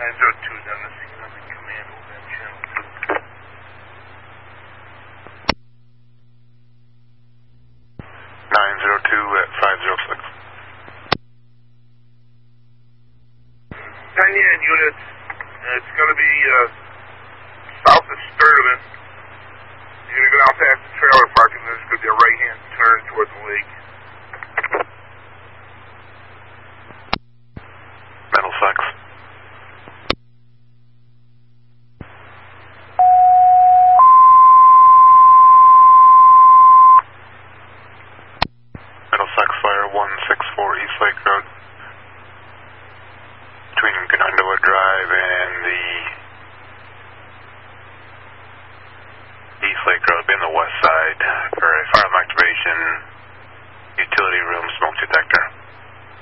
902 down the scene on the command over in channel 902 at 506. Tanya units, it's going to be south of Sterling. You're going to go down past the trailer park and there's going to be a right-hand turn toward the lake. Metal 6.